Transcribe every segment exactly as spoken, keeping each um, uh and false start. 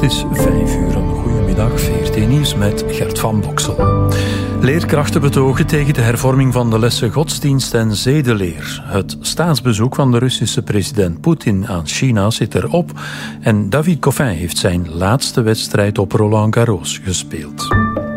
is vijf uur. Een goedemiddag, V R T Nieuws met Gert van Boksel. Leerkrachten betogen tegen de hervorming van de lessen godsdienst en zedeleer. Het staatsbezoek van de Russische president Poetin aan China zit erop en David Goffin heeft zijn laatste wedstrijd op Roland Garros gespeeld.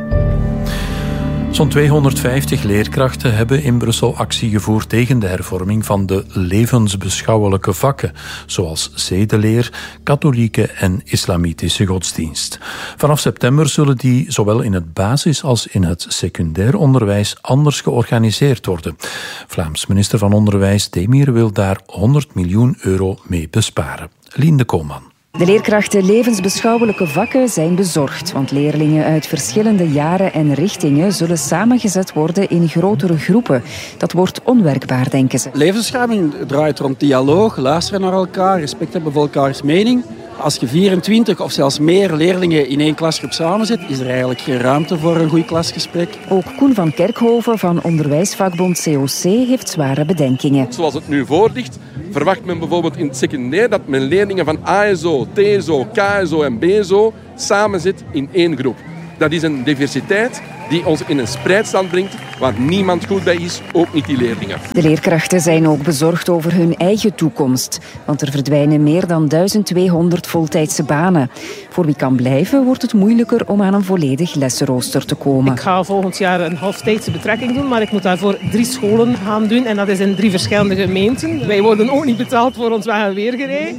Zo'n tweehonderdvijftig leerkrachten hebben in Brussel actie gevoerd tegen de hervorming van de levensbeschouwelijke vakken, zoals zedeleer, katholieke en islamitische godsdienst. Vanaf september zullen die zowel in het basis- als in het secundair onderwijs anders georganiseerd worden. Vlaams minister van Onderwijs Demir wil daar honderd miljoen euro mee besparen. Lien Koolman. De leerkrachten levensbeschouwelijke vakken zijn bezorgd, want leerlingen uit verschillende jaren en richtingen zullen samengezet worden in grotere groepen. Dat wordt onwerkbaar, denken ze. Levensbeschouwing draait rond dialoog, luisteren naar elkaar, respect hebben voor elkaars mening. Als je vierentwintig of zelfs meer leerlingen in één klasgroep samenzet, is er eigenlijk geen ruimte voor een goed klasgesprek. Ook Koen van Kerkhoven van onderwijsvakbond C O C heeft zware bedenkingen. Zoals het nu voor ligt, verwacht men bijvoorbeeld in het secundair dat men leerlingen van A S O, T S O, K S O en B S O samenzet in één groep. Dat is een diversiteit die ons in een spreidstand brengt waar niemand goed bij is, ook niet die leerlingen. De leerkrachten zijn ook bezorgd over hun eigen toekomst, want er verdwijnen meer dan duizend tweehonderd voltijdse banen. Voor wie kan blijven, wordt het moeilijker om aan een volledig lessenrooster te komen. Ik ga volgend jaar een halftijdse betrekking doen, maar ik moet daarvoor drie scholen gaan doen en dat is in drie verschillende gemeenten. Wij worden ook niet betaald voor ons weg- en weergerij.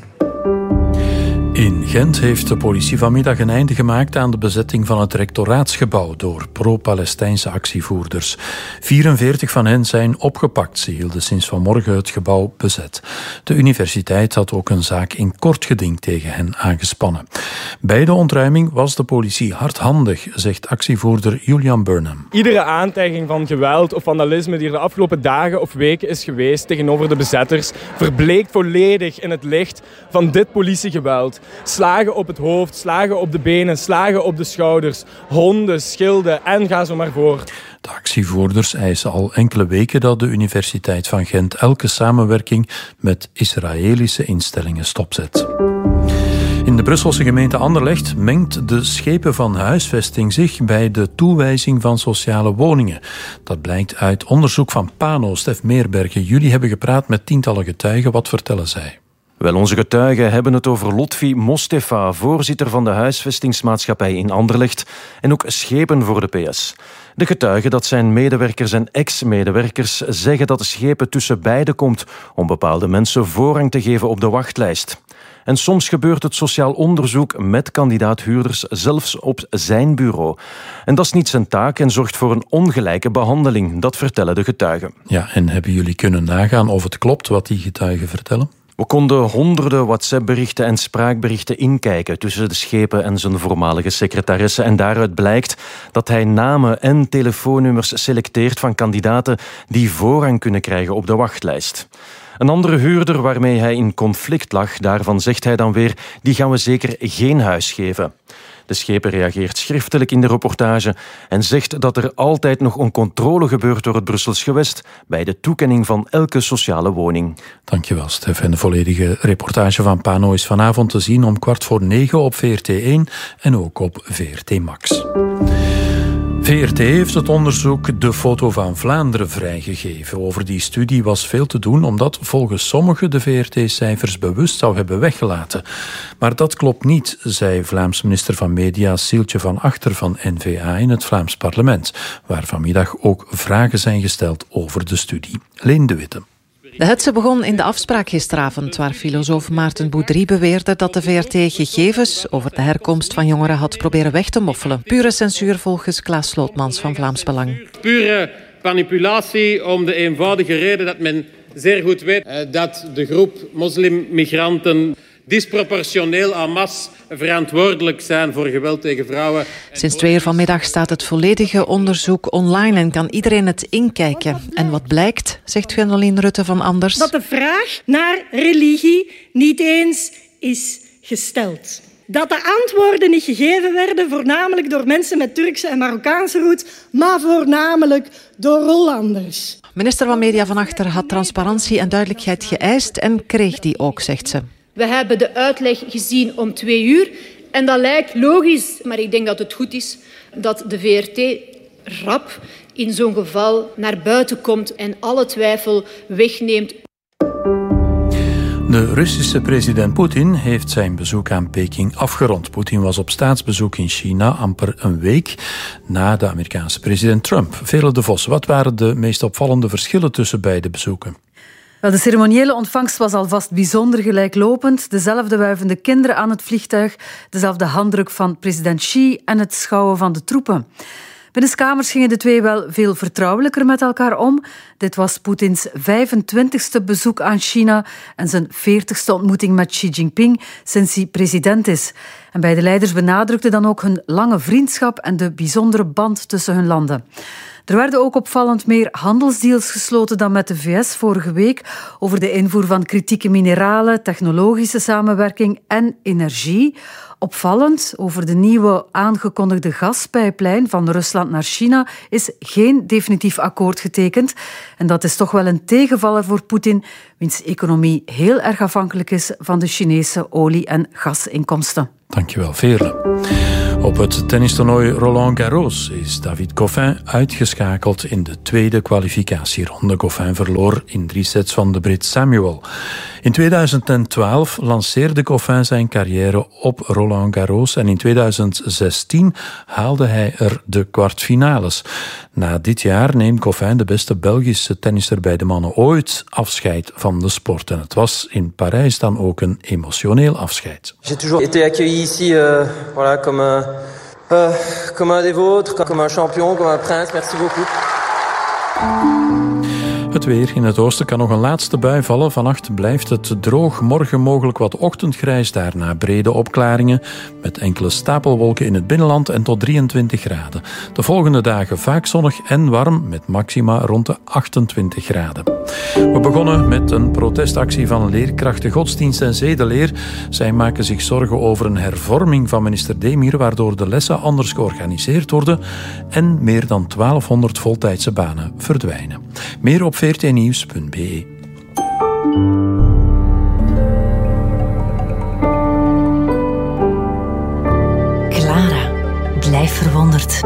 In Gent heeft de politie vanmiddag een einde gemaakt aan de bezetting van het rectoraatsgebouw door pro-Palestijnse actievoerders. vierenveertig van hen zijn opgepakt. Ze hielden sinds vanmorgen het gebouw bezet. De universiteit had ook een zaak in kort geding tegen hen aangespannen. Bij de ontruiming was de politie hardhandig, zegt actievoerder Julian Burnham. Iedere aantijging van geweld of vandalisme die er de afgelopen dagen of weken is geweest tegenover de bezetters, verbleekt volledig in het licht van dit politiegeweld. Slagen op het hoofd, slagen op de benen, slagen op de schouders, honden, schilden en ga zo maar voort. De actievoerders eisen al enkele weken dat de Universiteit van Gent elke samenwerking met Israëlische instellingen stopzet. In de Brusselse gemeente Anderlecht mengt de schepen van huisvesting zich bij de toewijzing van sociale woningen. Dat blijkt uit onderzoek van Pano. Stef Meerbergen, jullie hebben gepraat met tientallen getuigen. Wat vertellen zij? Wel, onze getuigen hebben het over Lotfi Mostefa, voorzitter van de huisvestingsmaatschappij in Anderlecht en ook schepen voor de P S. De getuigen, dat zijn medewerkers en ex-medewerkers, zeggen dat de schepen tussen beiden komt om bepaalde mensen voorrang te geven op de wachtlijst. En soms gebeurt het sociaal onderzoek met kandidaat-huurders zelfs op zijn bureau. En dat is niet zijn taak en zorgt voor een ongelijke behandeling, dat vertellen de getuigen. Ja, en hebben jullie kunnen nagaan of het klopt wat die getuigen vertellen? We konden honderden WhatsApp-berichten en spraakberichten inkijken tussen de schepen en zijn voormalige secretaresse. En daaruit blijkt dat hij namen en telefoonnummers selecteert van kandidaten die voorrang kunnen krijgen op de wachtlijst. Een andere huurder waarmee hij in conflict lag, daarvan zegt hij dan weer, die gaan we zeker geen huis geven. De schepen reageert schriftelijk in de reportage en zegt dat er altijd nog een controle gebeurt door het Brussels gewest bij de toekenning van elke sociale woning. Dankjewel, Stef. En de volledige reportage van Pano is vanavond te zien om kwart voor negen op V R T één en ook op V R T Max. V R T heeft het onderzoek De Foto van Vlaanderen vrijgegeven. Over die studie was veel te doen, omdat volgens sommigen de V R T-cijfers bewust zou hebben weggelaten. Maar dat klopt niet, zei Vlaams minister van Media Sieltje van Achter van N V A in het Vlaams parlement, waar vanmiddag ook vragen zijn gesteld over de studie. Leen de Witte. De hetze begon in de afspraak gisteravond, waar filosoof Maarten Boudry beweerde dat de V R T gegevens over de herkomst van jongeren had proberen weg te moffelen. Pure censuur volgens Klaas Slootmans van Vlaams Belang. Pure manipulatie om de eenvoudige reden dat men zeer goed weet dat de groep moslimmigranten disproportioneel en masse verantwoordelijk zijn voor geweld tegen vrouwen. Sinds twee uur vanmiddag staat het volledige onderzoek online en kan iedereen het inkijken. En wat blijkt, zegt Gwendoline Rutte van Anders, dat de vraag naar religie niet eens is gesteld. Dat de antwoorden niet gegeven werden, voornamelijk door mensen met Turkse en Marokkaanse roots, maar voornamelijk door Hollanders. Minister van Media van Achter had transparantie en duidelijkheid geëist en kreeg die ook, zegt ze. We hebben de uitleg gezien om twee uur En dat lijkt logisch, maar ik denk dat het goed is dat de V R T rap in zo'n geval naar buiten komt en alle twijfel wegneemt. De Russische president Poetin heeft zijn bezoek aan Peking afgerond. Poetin was op staatsbezoek in China amper een week na de Amerikaanse president Trump. Veerle de Vos, wat waren de meest opvallende verschillen tussen beide bezoeken? Wel, de ceremoniële ontvangst was alvast bijzonder gelijklopend. Dezelfde wuivende kinderen aan het vliegtuig, dezelfde handdruk van president Xi en het schouwen van de troepen. Binnenskamers gingen de twee wel veel vertrouwelijker met elkaar om. Dit was Poetins vijfentwintigste bezoek aan China en zijn veertigste ontmoeting met Xi Jinping sinds hij president is. En beide leiders benadrukten dan ook hun lange vriendschap en de bijzondere band tussen hun landen. Er werden ook opvallend meer handelsdeals gesloten dan met de V S vorige week over de invoer van kritieke mineralen, technologische samenwerking en energie. Opvallend, over de nieuwe aangekondigde gaspijplijn van Rusland naar China is geen definitief akkoord getekend. En dat is toch wel een tegenvaller voor Poetin, wiens economie heel erg afhankelijk is van de Chinese olie- en gasinkomsten. Dankjewel, Veerle. Op het tennistoernooi Roland Garros is David Goffin uitgeschakeld in de tweede kwalificatieronde. Goffin verloor in drie sets van de Brit Samuel. In tweeduizend twaalf lanceerde Goffin zijn carrière op Roland Garros en in tweeduizend zestien haalde hij er de kwartfinales. Na dit jaar neemt Goffin, de beste Belgische tennisser bij de mannen ooit, afscheid van de sport. En het was in Parijs dan ook een emotioneel afscheid. J'ai toujours été accueilli ici euh, voilà, comme, euh, euh, comme un des vôtres, comme un champion, comme un prince. Merci beaucoup. Het weer. In het oosten kan nog een laatste bui vallen. Vannacht blijft het droog. Morgen mogelijk wat ochtendgrijs. Daarna brede opklaringen met enkele stapelwolken in het binnenland en tot drieëntwintig graden. De volgende dagen vaak zonnig en warm met maxima rond de achtentwintig graden. We begonnen met een protestactie van leerkrachten godsdienst en zedeleer. Zij maken zich zorgen over een hervorming van minister Demir, waardoor de lessen anders georganiseerd worden en meer dan twaalfhonderd voltijdse banen verdwijnen. Meer op v r t nieuws punt b e. Clara, blijf verwonderd.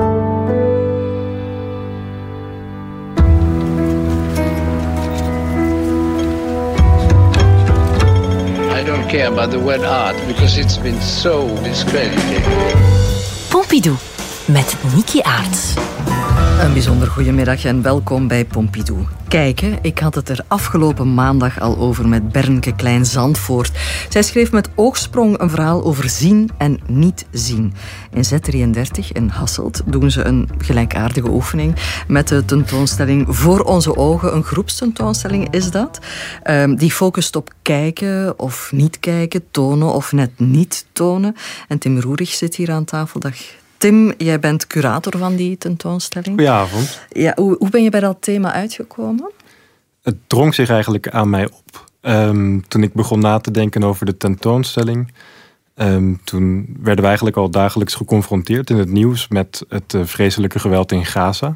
I don't care about the word art because it's been so discredited. Pompidou met Niki Aerts. Een bijzonder goedemiddag en welkom bij Pompidou. Kijken, ik had het er afgelopen maandag al over met Bernke Klein-Zandvoort. Zij schreef met oogsprong een verhaal over zien en niet zien. In Z drieëndertig in Hasselt doen ze een gelijkaardige oefening met de tentoonstelling Voor onze ogen. Een groepstentoonstelling is dat. Um, die focust op kijken of niet kijken, tonen of net niet tonen. En Tim Roerig zit hier aan tafel. Dag Tim, jij bent curator van die tentoonstelling. Goedenavond. Ja, hoe, hoe ben je bij dat thema uitgekomen? Het drong zich eigenlijk aan mij op. Um, toen ik begon na te denken over de tentoonstelling. Um, toen werden we eigenlijk al dagelijks geconfronteerd in het nieuws met het uh, vreselijke geweld in Gaza.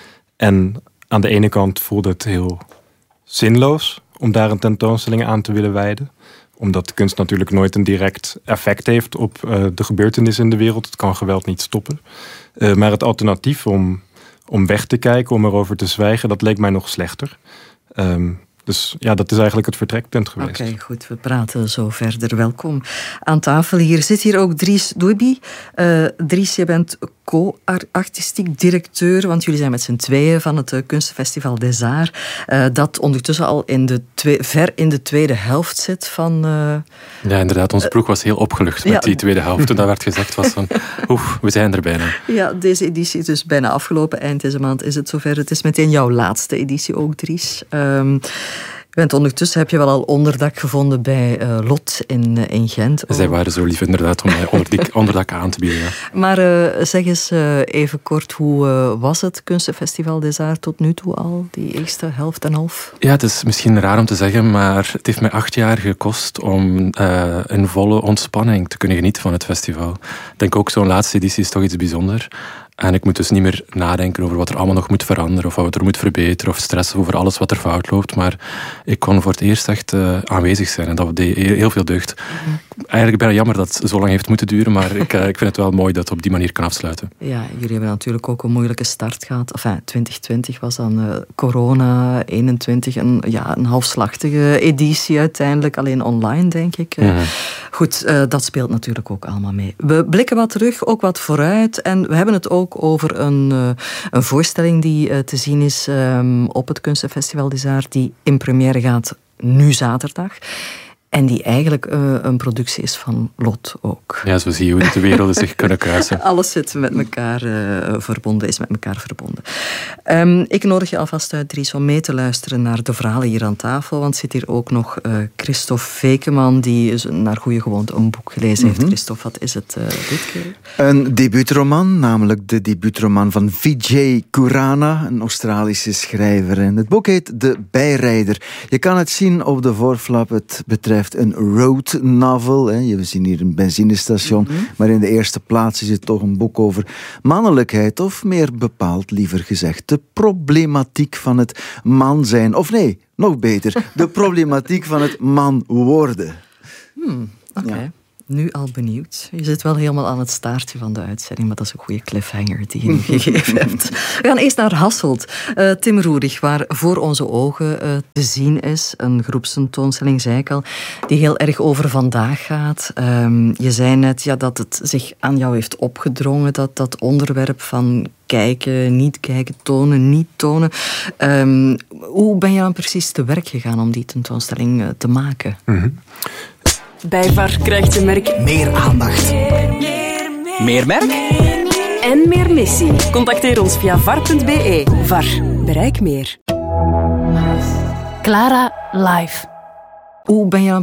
En aan de ene kant voelde het heel zinloos om daar een tentoonstelling aan te willen wijden. Omdat de kunst natuurlijk nooit een direct effect heeft op uh, de gebeurtenissen in de wereld. Het kan geweld niet stoppen. Uh, maar het alternatief om, om weg te kijken, om erover te zwijgen, dat leek mij nog slechter. Um, dus ja, dat is eigenlijk het vertrekpunt geweest. Oké, okay, goed. We praten zo verder. Welkom aan tafel. Hier zit hier ook Dries Douibi. Uh, Dries, je bent co-artistiek directeur, want jullie zijn met z'n tweeën van het uh, Kunstenfestival des Arts, uh, dat ondertussen al in de twee, ver in de tweede helft zit van... Uh, ja, inderdaad. Onze ploeg was heel opgelucht met ja. die tweede helft. Toen dat werd gezegd was van, oef, we zijn er bijna. Ja, deze editie is dus bijna afgelopen. Eind deze maand is het zover. Het is meteen jouw laatste editie ook, Dries. Um, Je bent ondertussen, heb je wel al onderdak gevonden bij uh, Lot in, uh, in Gent. Zij waren zo lief inderdaad om mij onderdak, onderdak aan te bieden. Ja. Maar uh, zeg eens uh, even kort, hoe uh, was het Kunstenfestival des Arts tot nu toe al? Die eerste helft en half? Ja, het is misschien raar om te zeggen, maar het heeft mij acht jaar gekost om uh, in volle ontspanning te kunnen genieten van het festival. Ik denk ook zo'n laatste editie is toch iets bijzonders. En ik moet dus niet meer nadenken over wat er allemaal nog moet veranderen of wat er moet verbeteren of stressen over alles wat er fout loopt. Maar ik kon voor het eerst echt uh, aanwezig zijn en dat deed heel veel deugd. eigenlijk bijna jammer dat het zo lang heeft moeten duren, maar ik, uh, ik vind het wel mooi dat het op die manier kan afsluiten. Ja, jullie hebben natuurlijk ook een moeilijke start gehad. Enfin, twintig twintig was dan uh, corona, eenentwintig een, ja, een halfslachtige editie uiteindelijk, alleen online denk ik. Uh, mm-hmm. Goed, uh, dat speelt natuurlijk ook allemaal mee. We blikken wat terug, ook wat vooruit en we hebben het ook over een, uh, een voorstelling die uh, te zien is um, op het Kunstenfestival des Arts, die in première gaat nu zaterdag. En die eigenlijk uh, een productie is van Lot ook. Ja, zo zie je hoe de werelden zich kunnen kruisen. Alles zit met elkaar uh, verbonden, is met elkaar verbonden. Um, ik nodig je alvast uit, Dries, om mee te luisteren naar de verhalen hier aan tafel. Want zit hier ook nog uh, Christophe Vekeman, die naar goede gewoonte een boek gelezen heeft. Mm-hmm. Christophe, wat is het uh, dit keer? Een debuutroman, namelijk de debuutroman van Vijay Khurana, een Australische schrijver. En het boek heet De Bijrijder. Je kan het zien op de voorflap. Het betreft een road novel. Hè. We zien hier een benzinestation. Mm-hmm. Maar in de eerste plaats is het toch een boek over mannelijkheid. Of meer bepaald, liever gezegd, de problematiek van het man zijn. Of nee, nog beter, de problematiek van het man worden. Hmm, Oké. Okay. Ja. Nu al benieuwd. Je zit wel helemaal aan het staartje van de uitzending, maar dat is een goede cliffhanger die je nu gegeven hebt. We gaan eerst naar Hasselt. Uh, Tim Roerig, waar voor onze ogen uh, te zien is. Een groepstentoonstelling, zei ik al, die heel erg over vandaag gaat. Um, je zei net ja, dat het zich aan jou heeft opgedrongen, dat, dat onderwerp van kijken, niet kijken, tonen, niet tonen. Um, hoe ben je dan precies te werk gegaan om die tentoonstelling uh, te maken? Mm-hmm. Bij V A R krijgt je merk meer aandacht. Meer, meer, meer, meer merk? Meer, meer. En meer missie. Contacteer ons via var punt b e. V A R. Bereik meer. Clara live. Hoe ben je dan